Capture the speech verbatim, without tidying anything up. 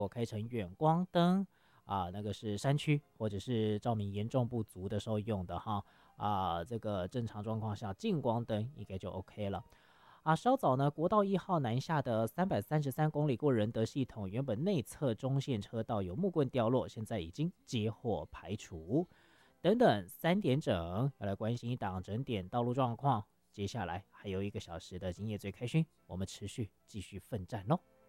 我开成远光灯啊，那个是山区或者是照明严重不足的时候用的哈啊，这个正常状况下近光灯应该就 OK 了。啊，稍早呢，国道一号南下的三百三十三公里过仁德系统，原本内侧中线车道有木棍掉落，现在已经接获排除。等等，三点整要来关心一档整点道路状况。接下来还有一个小时的今夜最开勋，我们持续继续奋战喽。